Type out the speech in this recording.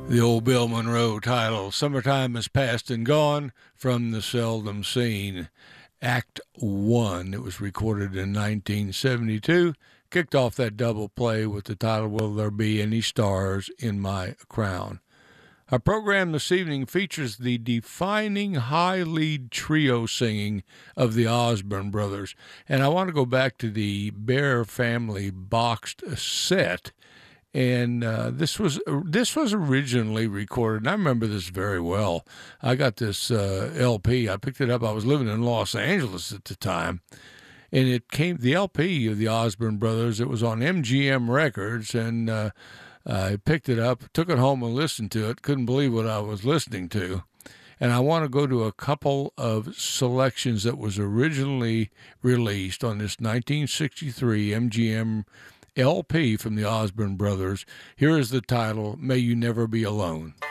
The old Bill Monroe title, Summertime Has Passed and Gone, from The Seldom Seen. Act 1. It was recorded in 1972. Kicked off that double play with the title, Will There Be Any Stars in My Crown? Our program this evening features the defining high lead trio singing of the Osborne Brothers. And I want to go back to the Bear Family boxed set. And this was originally recorded, and I remember this very well. I got this LP. I picked it up. I was living in Los Angeles at the time, and the LP of the Osborne Brothers. It was on MGM Records, and I picked it up, took it home, and listened to it. Couldn't believe what I was listening to. And I want to go to a couple of selections that was originally released on this 1963 MGM LP from the Osborne Brothers. Here is the title, May You Never Be Alone.